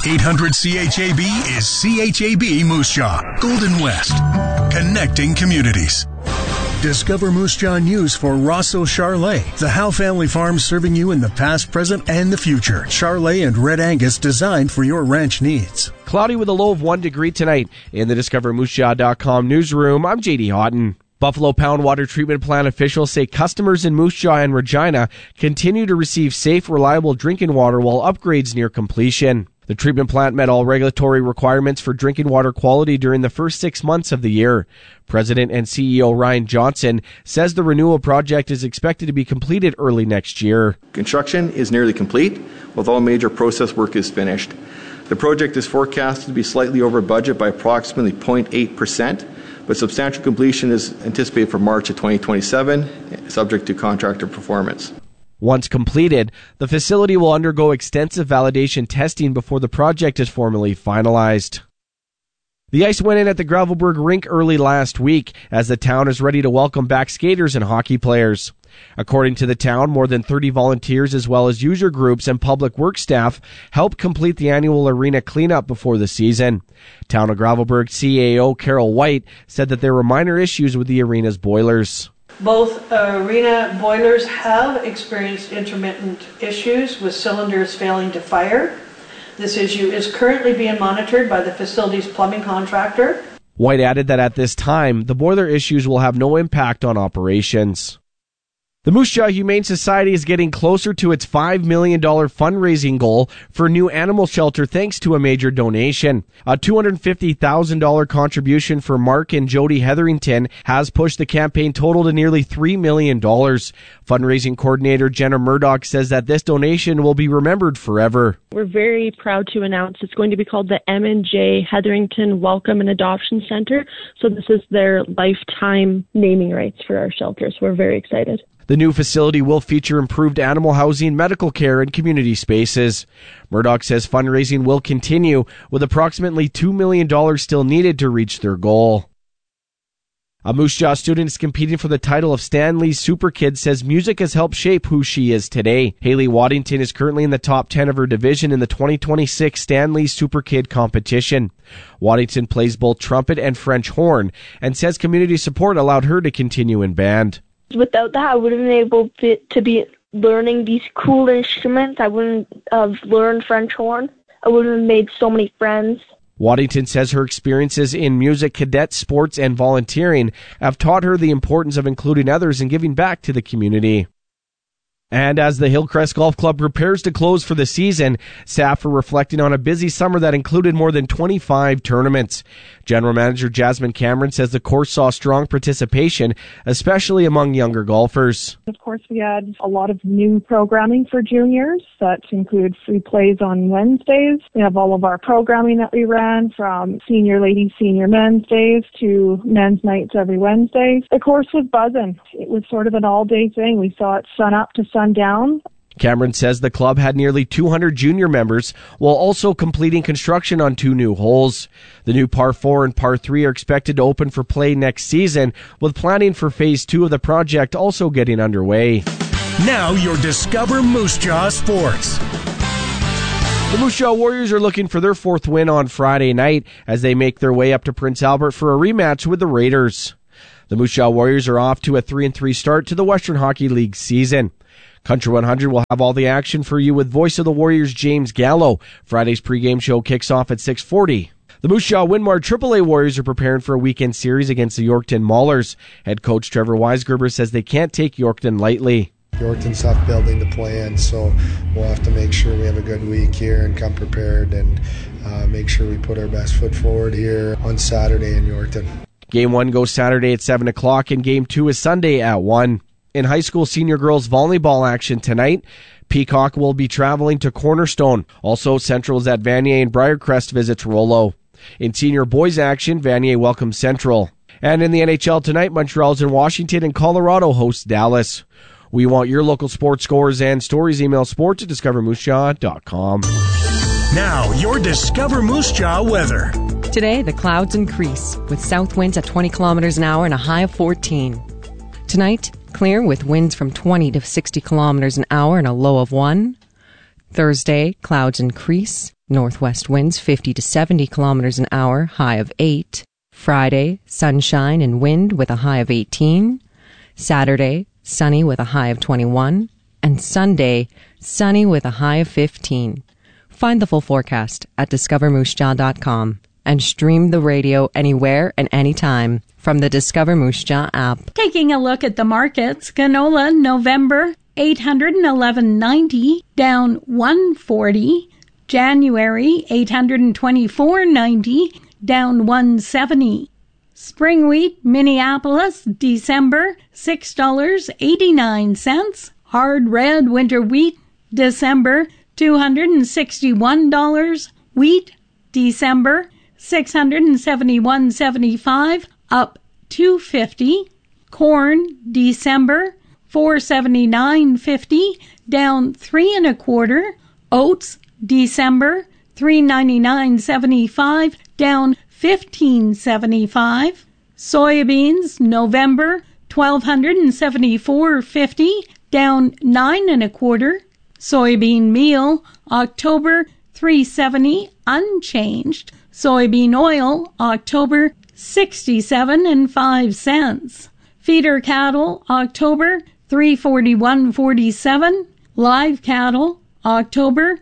800 CHAB is CHAB Moose Jaw, Golden West, connecting communities. Discover Moose Jaw news for Rosso Charlet, the Howe family farm serving you in the past, present, and the future. Charlet and Red Angus designed for your ranch needs. Cloudy with a low of 1 degree tonight. In the DiscoverMooseJaw.com newsroom, I'm JD Houghton. Buffalo Pound Water Treatment Plant officials say customers in Moose Jaw and Regina continue to receive safe, reliable drinking water while upgrades near completion. The treatment plant met all regulatory requirements for drinking water quality during the first 6 months of the year. President and CEO Ryan Johnson says the renewal project is expected to be completed early next year. Construction is nearly complete, with all major process work is finished. The project is forecasted to be slightly over budget by approximately 0.8%, but substantial completion is anticipated for March of 2027, subject to contractor performance. Once completed, the facility will undergo extensive validation testing before the project is formally finalized. The ice went in at the Gravelbourg rink early last week as the town is ready to welcome back skaters and hockey players. According to the town, more than 30 volunteers as well as user groups and public works staff helped complete the annual arena cleanup before the season. Town of Gravelbourg CAO Carol White said that there were minor issues with the arena's boilers. Both arena boilers have experienced intermittent issues with cylinders failing to fire. This issue is currently being monitored by the facility's plumbing contractor. White added that at this time, the boiler issues will have no impact on operations. The Moose Jaw Humane Society is getting closer to its $5 million fundraising goal for a new animal shelter thanks to a major donation. A $250,000 contribution for Mark and Jody Hetherington has pushed the campaign total to nearly $3 million. Fundraising coordinator Jenna Murdoch says that this donation will be remembered forever. We're very proud to announce it's going to be called the M&J Hetherington Welcome and Adoption Center. So this is their lifetime naming rights for our shelters. We're very excited. The new facility will feature improved animal housing, medical care, and community spaces. Murdoch says fundraising will continue, with approximately $2 million still needed to reach their goal. A Moose Jaw student is competing for the title of Stan Lee's Super Kid says music has helped shape who she is today. Haley Waddington is currently in the top 10 of her division in the 2026 Stan Lee Super Kid competition. Waddington plays both trumpet and French horn and says community support allowed her to continue in band. Without that, I wouldn't have been able to be learning these cool instruments. I wouldn't have learned French horn. I wouldn't have made so many friends. Waddington says her experiences in music, cadet sports, and volunteering have taught her the importance of including others and giving back to the community. And as the Hillcrest Golf Club prepares to close for the season, staff are reflecting on a busy summer that included more than 25 tournaments. General Manager Jasmine Cameron says the course saw strong participation, especially among younger golfers. Of course, we had a lot of new programming for juniors that include free plays on Wednesdays. We have all of our programming that we ran, from senior ladies, senior men's days to men's nights every Wednesday. The course was buzzing. It was sort of an all-day thing. We saw it sun up to sundown. Cameron says the club had nearly 200 junior members while also completing construction on 2 new holes. The new par 4 and par 3 are expected to open for play next season, with planning for phase 2 of the project also getting underway. Now your Discover Moose Jaw Sports. The Moose Jaw Warriors are looking for their 4th win on Friday night as they make their way up to Prince Albert for a rematch with the Raiders. The Moose Jaw Warriors are off to a 3-3 start to the Western Hockey League season. Country 100 will have all the action for you with voice of the Warriors James Gallo. Friday's pregame show kicks off at 6:40. The Moose Jaw Winmar AAA Warriors are preparing for a weekend series against the Yorkton Maulers. Head coach Trevor Weisgerber says they can't take Yorkton lightly. Yorkton's tough building to play in, so we'll have to make sure we have a good week here and come prepared and make sure we put our best foot forward here on Saturday in Yorkton. Game 1 goes Saturday at 7 o'clock and Game 2 is Sunday at 1. In high school senior girls volleyball action tonight, Peacock will be traveling to Cornerstone. Also, Central is at Vanier and Briarcrest visits Rollo. In senior boys action, Vanier welcomes Central. And in the NHL tonight, Montreal's in Washington and Colorado hosts Dallas. We want your local sports scores and stories. Email sports@discovermoosejaw.com. Now, your Discover Moose Jaw weather. Today, the clouds increase with south winds at 20 kilometers an hour and a high of 14. Tonight, clear with winds from 20 to 60 kilometers an hour and a low of 1. Thursday, clouds increase. Northwest winds 50 to 70 kilometers an hour, high of 8. Friday, sunshine and wind with a high of 18. Saturday, sunny with a high of 21. And Sunday, sunny with a high of 15. Find the full forecast at discovermoose-jaw.com and stream the radio anywhere and anytime from the Discover Moose Jaw app. Taking a look at the markets, canola November $811.90 down $140. January $824.90 down $170. Spring wheat Minneapolis December $6.89. Hard red winter wheat December $261. Wheat December $671.75 up $2.50. Corn December $479.50 down $3 1/4. Oats December $399.75 down $15.75. Soybeans November $1,274.50 down $9 1/4. Soybean meal October $370 unchanged. Soybean oil October $67.05. Feeder cattle October $341.47. Live cattle October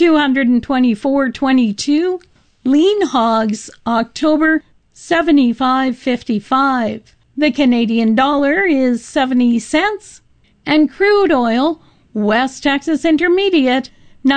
$224.22. Lean hogs October $75.55. The Canadian dollar is 70 cents. And crude oil West Texas Intermediate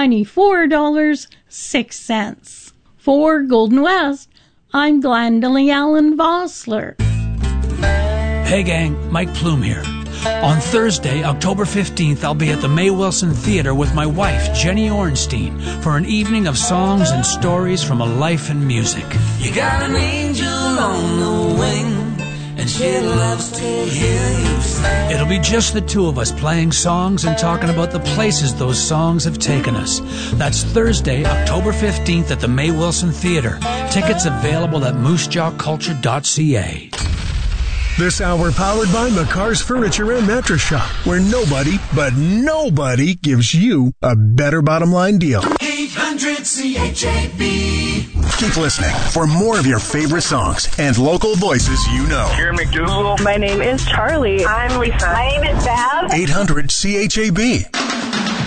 $94.06. For Golden West, I'm Glendalee Allen Vossler. Hey gang, Mike Plume here. On Thursday, October 15th, I'll be at the May Wilson Theater with my wife, Jenny Ornstein, for an evening of songs and stories from a life in music. You got an angel on the wing, and she loves to hear you sing. It'll be just the two of us playing songs and talking about the places those songs have taken us. That's Thursday, October 15th at the May Wilson Theater. Tickets available at moosejawculture.ca. This hour powered by McCarr's Furniture and Mattress Shop, where nobody, but nobody, gives you a better bottom line deal. 800 CHAB. Keep listening for more of your favorite songs and local voices you know. Here, McDougal. My name is Charlie. I'm Lisa. My name is Bev. 800 CHAB.